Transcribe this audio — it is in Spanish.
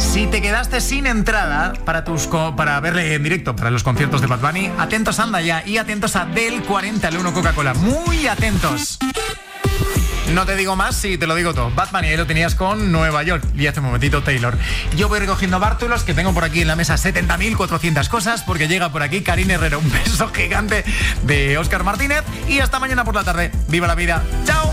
Si te quedaste sin entrada para verle en directo para los conciertos de Bad Bunny, atentos a Anda Ya y atentos a Del 40 al 1 Coca-Cola. Muy atentos. No te digo más si te lo digo todo. Bad Bunny, ahí lo tenías con Nueva York. Y hace un momentito Taylor. Yo voy recogiendo bártulos que tengo por aquí en la mesa 70.400 cosas porque llega por aquí Karine Herrero. Un beso gigante de Óscar Martínez y hasta mañana por la tarde. ¡Viva la vida! ¡Chao!